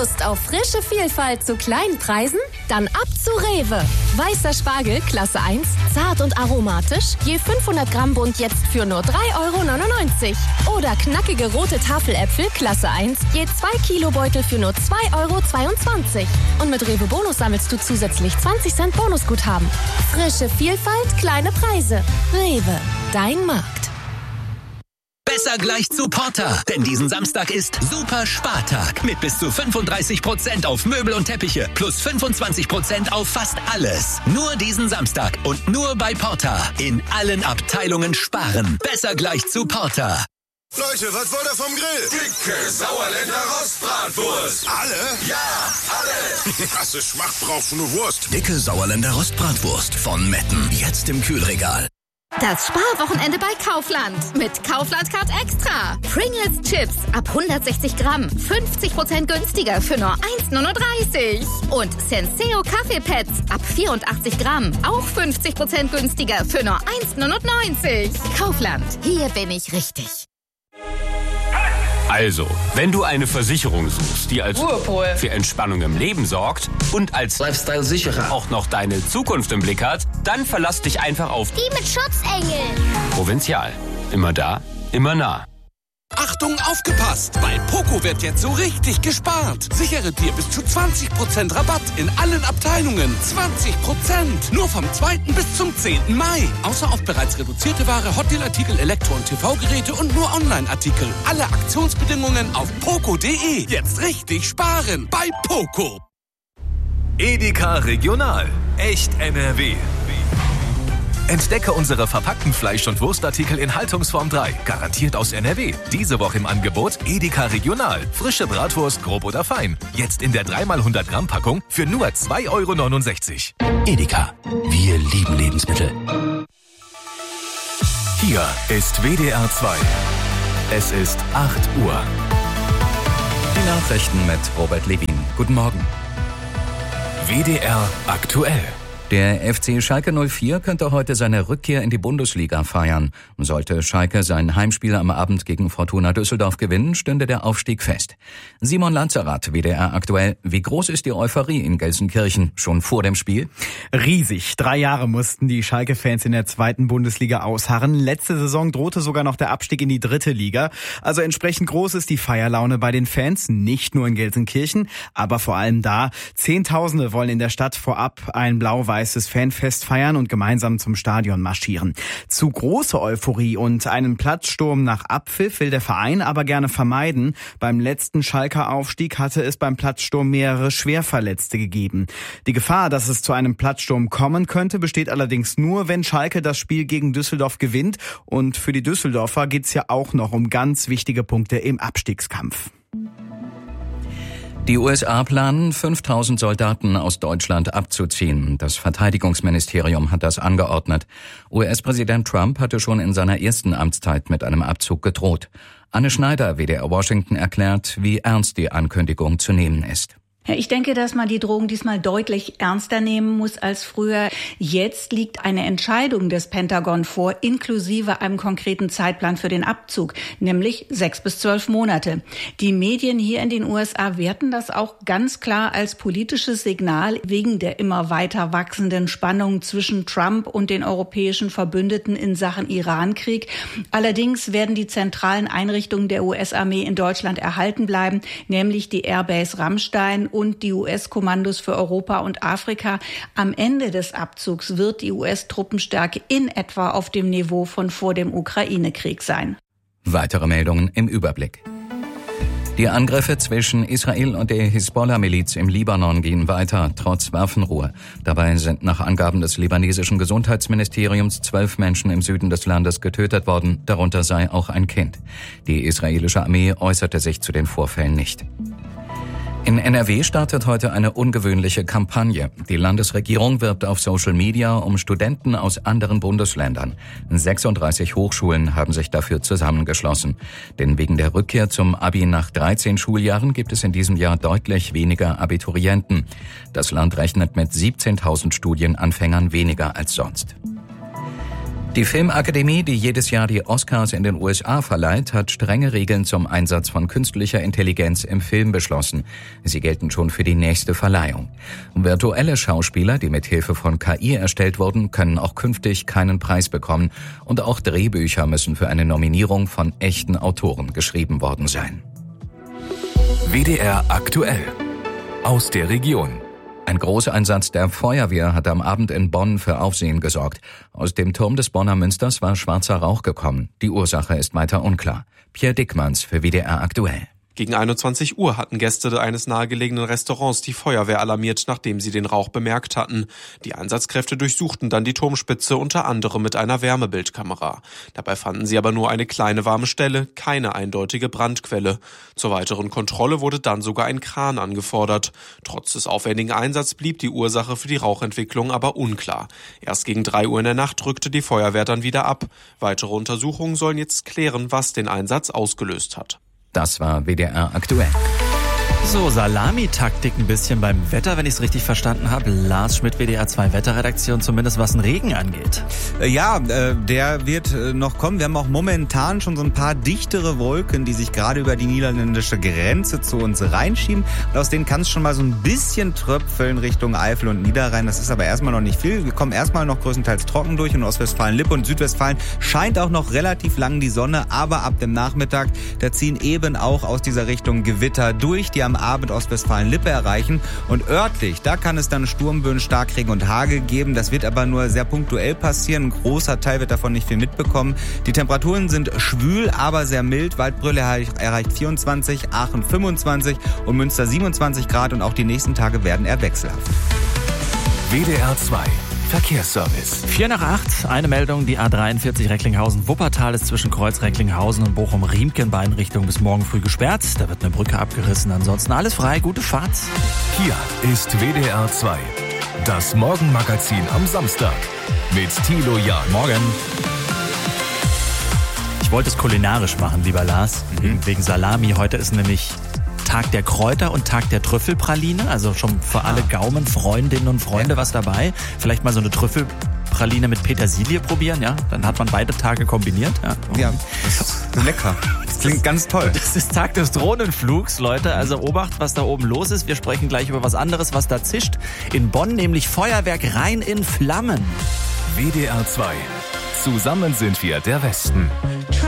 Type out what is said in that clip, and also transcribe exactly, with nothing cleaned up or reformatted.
Lust auf frische Vielfalt zu kleinen Preisen? Dann ab zu Rewe. Weißer Spargel, Klasse eins, zart und aromatisch, je fünfhundert Gramm Bund jetzt für nur drei Euro neunundneunzig. Oder knackige rote Tafeläpfel, Klasse eins, je zwei Kilo Beutel für nur zwei Euro zweiundzwanzig. Und mit Rewe Bonus sammelst du zusätzlich zwanzig Cent Bonusguthaben. Frische Vielfalt, kleine Preise. Rewe, dein Markt. Besser gleich zu Porter, denn diesen Samstag ist Super Spartag mit bis zu fünfunddreißig Prozent auf Möbel und Teppiche plus fünfundzwanzig Prozent auf fast alles. Nur diesen Samstag und nur bei Porter. In allen Abteilungen sparen. Besser gleich zu Porter. Leute, was wollt ihr vom Grill? Dicke Sauerländer Rostbratwurst. Alle? Ja, alle. Krasse Schmacht braucht nur Wurst. Dicke Sauerländer Rostbratwurst von Metten. Jetzt im Kühlregal. Das Sparwochenende bei Kaufland. Mit Kaufland Card Extra. Pringles Chips ab hundertsechzig Gramm. fünfzig Prozent günstiger für nur eins neununddreißig. Und Senseo Kaffeepads ab vierundachtzig Gramm. Auch fünfzig Prozent günstiger für nur eins neunundneunzig. Kaufland. Hier bin ich richtig. Also, wenn du eine Versicherung suchst, die als Ruhepol für Entspannung im Leben sorgt und als Lifestyle-Sicherer auch noch deine Zukunft im Blick hat, dann verlass dich einfach auf die mit Schutzengel. Provinzial. Immer da, immer nah. Achtung, aufgepasst! Bei Poco wird jetzt so richtig gespart. Sichere dir bis zu zwanzig Prozent Rabatt in allen Abteilungen. zwanzig Prozent! Nur vom zweiten bis zum zehnten Mai. Außer auf bereits reduzierte Ware, Hotdeal-Artikel, Elektro- und T V-Geräte und nur Online-Artikel. Alle Aktionsbedingungen auf poco punkt de. Jetzt richtig sparen bei Poco. Edeka Regional. Echt N R W. Entdecke unsere verpackten Fleisch- und Wurstartikel in Haltungsform drei. Garantiert aus N R W. Diese Woche im Angebot Edeka Regional. Frische Bratwurst, grob oder fein. Jetzt in der drei mal hundert Gramm Packung für nur zwei Euro neunundsechzig. Edeka. Wir lieben Lebensmittel. Hier ist W D R zwei. Es ist acht Uhr. Die Nachrichten mit Robert Levin. Guten Morgen. W D R aktuell. Der F C Schalke null vier könnte heute seine Rückkehr in die Bundesliga feiern. Sollte Schalke sein Heimspiel am Abend gegen Fortuna Düsseldorf gewinnen, stünde der Aufstieg fest. Simon Lanzerath, W D R aktuell. Wie groß ist die Euphorie in Gelsenkirchen schon vor dem Spiel? Riesig. Drei Jahre mussten die Schalke-Fans in der zweiten Bundesliga ausharren. Letzte Saison drohte sogar noch der Abstieg in die dritte Liga. Also entsprechend groß ist die Feierlaune bei den Fans, nicht nur in Gelsenkirchen, aber vor allem da. Zehntausende wollen in der Stadt vorab ein blau-weißes Fanfest feiern und gemeinsam zum Stadion marschieren. Zu große Euphorie und einen Platzsturm nach Abpfiff will der Verein aber gerne vermeiden. Beim letzten Schalker Aufstieg hatte es beim Platzsturm mehrere Schwerverletzte gegeben. Die Gefahr, dass es zu einem Platzsturm kommen könnte, besteht allerdings nur, wenn Schalke das Spiel gegen Düsseldorf gewinnt. Und für die Düsseldorfer geht's ja auch noch um ganz wichtige Punkte im Abstiegskampf. Die U S A planen, fünftausend Soldaten aus Deutschland abzuziehen. Das Verteidigungsministerium hat das angeordnet. U S-Präsident Trump hatte schon in seiner ersten Amtszeit mit einem Abzug gedroht. Anne Schneider, W D R Washington, erklärt, wie ernst die Ankündigung zu nehmen ist. Ja, ich denke, dass man die Drohung diesmal deutlich ernster nehmen muss als früher. Jetzt liegt eine Entscheidung des Pentagon vor, inklusive einem konkreten Zeitplan für den Abzug, nämlich sechs bis zwölf Monate. Die Medien hier in den U S A werten das auch ganz klar als politisches Signal wegen der immer weiter wachsenden Spannung zwischen Trump und den europäischen Verbündeten in Sachen Irankrieg. Allerdings werden die zentralen Einrichtungen der U S-Armee in Deutschland erhalten bleiben, nämlich die Airbase Ramstein und die U S-Kommandos für Europa und Afrika. Am Ende des Abzugs wird die U S-Truppenstärke in etwa auf dem Niveau von vor dem Ukraine-Krieg sein. Weitere Meldungen im Überblick. Die Angriffe zwischen Israel und der Hisbollah-Miliz im Libanon gehen weiter, trotz Waffenruhe. Dabei sind nach Angaben des libanesischen Gesundheitsministeriums zwölf Menschen im Süden des Landes getötet worden, darunter sei auch ein Kind. Die israelische Armee äußerte sich zu den Vorfällen nicht. In N R W startet heute eine ungewöhnliche Kampagne. Die Landesregierung wirbt auf Social Media um Studenten aus anderen Bundesländern. sechsunddreißig Hochschulen haben sich dafür zusammengeschlossen. Denn wegen der Rückkehr zum Abi nach dreizehn Schuljahren gibt es in diesem Jahr deutlich weniger Abiturienten. Das Land rechnet mit siebzehntausend Studienanfängern weniger als sonst. Die Filmakademie, die jedes Jahr die Oscars in den U S A verleiht, hat strenge Regeln zum Einsatz von künstlicher Intelligenz im Film beschlossen. Sie gelten schon für die nächste Verleihung. Virtuelle Schauspieler, die mit Hilfe von K I erstellt wurden, können auch künftig keinen Preis bekommen. Und auch Drehbücher müssen für eine Nominierung von echten Autoren geschrieben worden sein. W D R aktuell. Aus der Region. Ein Großeinsatz der Feuerwehr hat am Abend in Bonn für Aufsehen gesorgt. Aus dem Turm des Bonner Münsters war schwarzer Rauch gekommen. Die Ursache ist weiter unklar. Pierre Dickmanns für W D R aktuell. Gegen einundzwanzig Uhr hatten Gäste eines nahegelegenen Restaurants die Feuerwehr alarmiert, nachdem sie den Rauch bemerkt hatten. Die Einsatzkräfte durchsuchten dann die Turmspitze, unter anderem mit einer Wärmebildkamera. Dabei fanden sie aber nur eine kleine warme Stelle, keine eindeutige Brandquelle. Zur weiteren Kontrolle wurde dann sogar ein Kran angefordert. Trotz des aufwendigen Einsatzes blieb die Ursache für die Rauchentwicklung aber unklar. Erst gegen drei Uhr in der Nacht rückte die Feuerwehr dann wieder ab. Weitere Untersuchungen sollen jetzt klären, was den Einsatz ausgelöst hat. Das war W D R aktuell. So, Salamitaktik ein bisschen beim Wetter, wenn ich es richtig verstanden habe. Lars Schmidt, W D R zwei Wetterredaktion, zumindest was den Regen angeht. Ja, äh, der wird äh, noch kommen. Wir haben auch momentan schon so ein paar dichtere Wolken, die sich gerade über die niederländische Grenze zu uns reinschieben. Und aus denen kann es schon mal so ein bisschen tröpfeln Richtung Eifel und Niederrhein. Das ist aber erstmal noch nicht viel. Wir kommen erstmal noch größtenteils trocken durch. Und Ostwestfalen-Lippe und Südwestfalen scheint auch noch relativ lang die Sonne. Aber ab dem Nachmittag, da ziehen eben auch aus dieser Richtung Gewitter durch, die am Abend Ostwestfalen-Lippe erreichen. Und örtlich, da kann es dann Sturmböen, Starkregen und Hagel geben. Das wird aber nur sehr punktuell passieren. Ein großer Teil wird davon nicht viel mitbekommen. Die Temperaturen sind schwül, aber sehr mild. Waldbröl erreicht vierundzwanzig, Aachen fünfundzwanzig und Münster siebenundzwanzig Grad. Und auch die nächsten Tage werden eher wechselhaft. W D R zwei Verkehrsservice. Vier nach acht, eine Meldung, die A dreiundvierzig Recklinghausen-Wuppertal ist zwischen Kreuz Recklinghausen und Bochum-Riemke in beiden Richtungen bis morgen früh gesperrt. Da wird eine Brücke abgerissen, ansonsten alles frei, gute Fahrt. Hier ist W D R zwei, das Morgenmagazin am Samstag mit Thilo Jahn. Morgen. Ich wollte es kulinarisch machen, lieber Lars, mhm. wegen Salami. Heute ist nämlich Tag der Kräuter und Tag der Trüffelpraline, also schon für alle Gaumenfreundinnen und Freunde was dabei. Vielleicht mal so eine Trüffelpraline mit Petersilie probieren, ja? Dann hat man beide Tage kombiniert. Ja, ja, das ist lecker. Das klingt ganz toll. Das ist Tag des Drohnenflugs, Leute. Also Obacht, was da oben los ist. Wir sprechen gleich über was anderes, was da zischt. In Bonn nämlich Feuerwerk rein in Flammen. W D R zwei. Zusammen sind wir der Westen.